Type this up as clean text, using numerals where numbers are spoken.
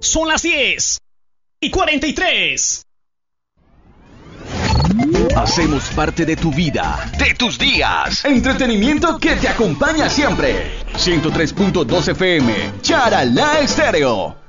Son las 10:43. Hacemos parte de tu vida, de tus días. Entretenimiento que te acompaña siempre. 103.2 FM, Charalá Estéreo.